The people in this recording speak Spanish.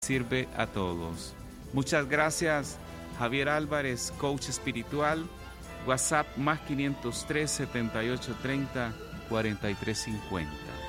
sirve a todos. Muchas gracias, Javier Álvarez, coach espiritual. WhatsApp +503 7830 4350.